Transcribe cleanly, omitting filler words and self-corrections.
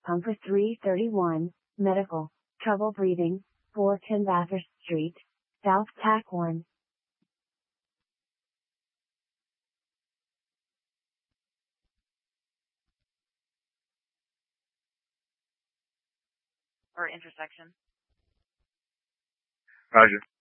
Pumper 331, medical, trouble breathing, 410 Bathurst Street, South Tack 1. Or intersection. Roger.